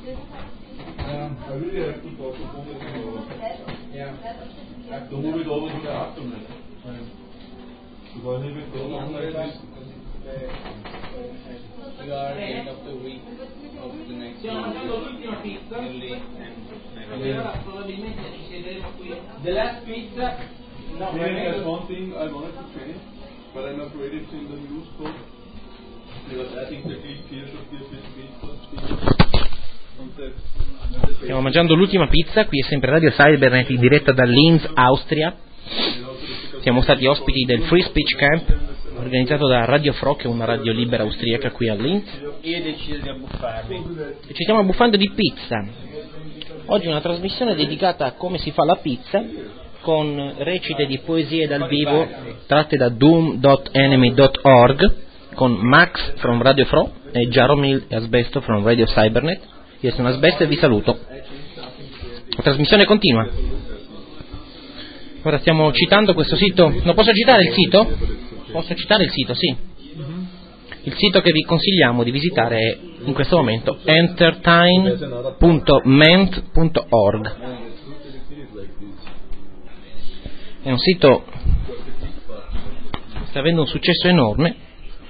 I really have to talk to people. Yeah. The movie always in the afternoon. Because if it goes on like this. You are the end of the week of the next week. The last pizza. No, There's one thing I wanted to change, but I'm afraid it's in the news book. Because I think the Greek here should be a bit pizza. Stiamo mangiando l'ultima pizza, qui è sempre Radio Cybernet in diretta da Linz, Austria. Siamo stati ospiti del Free Speech Camp organizzato da Radio Fro, che è una radio libera austriaca qui a Linz. Io deciso di abbuffarmi. E ci stiamo abbuffando di pizza. Oggi è una trasmissione dedicata a come si fa la pizza, con recite di poesie dal vivo tratte da doom.enemy.org, con Max from Radio Fro e Jaromil e Asbesto from Radio Cybernet. Io sono Asbesto e vi saluto. La trasmissione continua. Ora stiamo citando questo sito. Non posso citare il sito? Posso citare il sito, sì. Il sito che vi consigliamo di visitare è in questo momento entertain.ment.org. È un sito che sta avendo un successo enorme.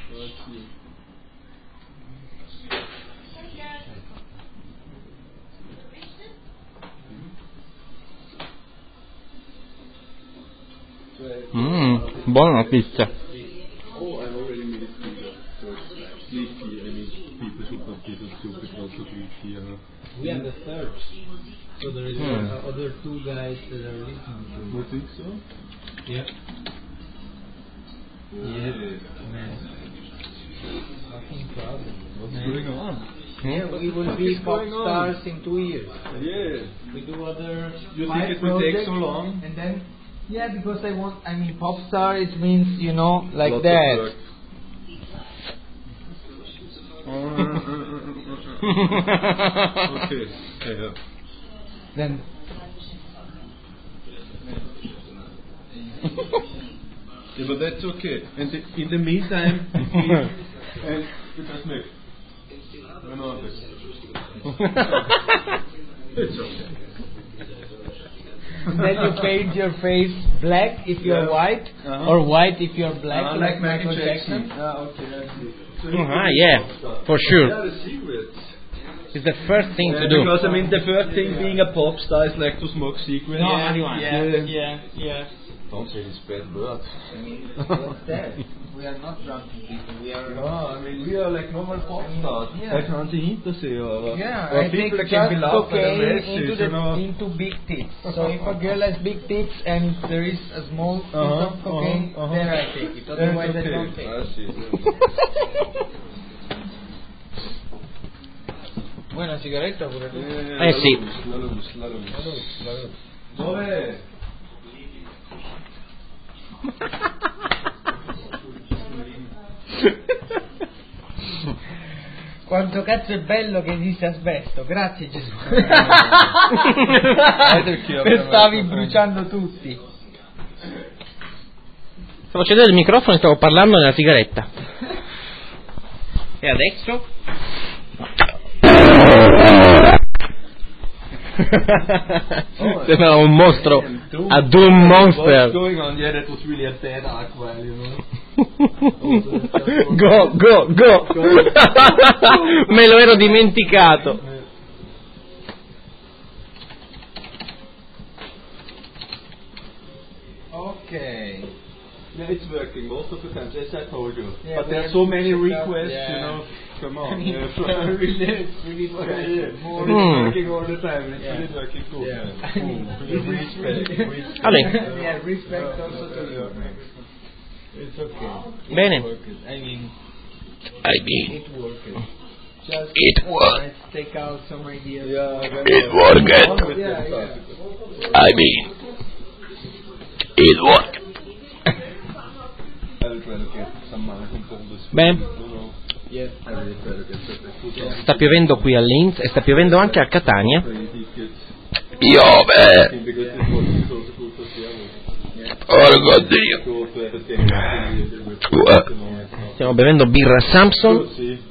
Buona la pizza. Oh, I already made it bigger. So it's sleepy. I mean, people should not be so stupid not to sleep here. We are the third. So there is other two guys that are listening to. You think so? Yeah. Yeah. Man. Fucking problem. What's going on? Yeah, we will be pop stars in 2 years. Yeah. We do other. You think it will take so long? And then. Yeah, because I mean, pop star, it means, you know, like Lots that. Okay. Yeah. Then. Yeah, but that's okay. And in the meantime, and das nicht. It's okay. Then you paint your face black if you're white, or white if you're black, like Michael Jackson. Okay, I see. So Yeah, for sure. the secrets. It's the first thing to do. Because I mean, the first thing being a pop star is like to smoke cigarettes. Yeah. Don't say this bad word. I mean, what's that? We are not drunken people. We are. No, I mean we are like normal pop stars. Yeah. I can't see Hintersee or. Yeah, or I think people just can be loved by the cocaine masses, you know. into big tits. So if a girl has big tits and there is a small piece of cocaine, then I take it. Otherwise, I don't take it. I see. Vuoi una sigaretta pure tu? Sì. La Dove? Quanto cazzo è bello che esiste Asbesto, grazie Gesù. E stavi bruciando tutti. Stavo accendendo il microfono e stavo parlando nella sigaretta. E adesso? Sembra un mostro, a Doom Monster. What's going on? Yeah, that was really a dead aqua, you know. Go. Me lo ero dimenticato. Okay. Yeah, it's working most of the time, as I told you. Yeah, but there are so many requests, yeah. you know. Come on. It's really working. Working all the time. It's really working good. Yeah. Respect. Allora. Yeah, respect also to you. It's okay. Bene. I mean, it worked. Just It worked. let's take out some ideas. Yeah, It worked. Yeah. I mean, it worked. I'll try to get some money from this. Beh, Yes. I really try to get some. sta piovendo qui a Linz e sta piovendo anche a Catania. Because Piove! this was also good for Seattle. Porco Dio! So to have a thing. Stiamo bevendo birra Samson. See.